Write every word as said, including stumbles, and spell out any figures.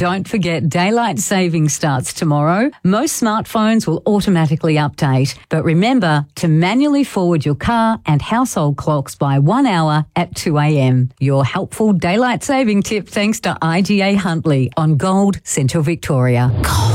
Don't forget daylight saving starts tomorrow. Most smartphones will automatically update. But remember to manually forward your car and household clocks by one hour at two a m. Your helpful daylight saving tip thanks to I G A Huntley on Gold, Central Victoria.